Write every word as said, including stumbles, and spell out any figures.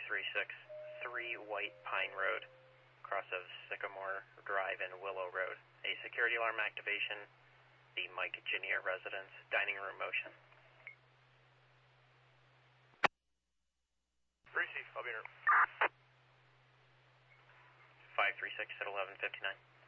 three six three White Pine Road, cross of Sycamore Drive and Willow Road. A security alarm activation, the Mike Ginnier residence, dining room motion. Receive, I'll be in room. five three six at eleven fifty-nine.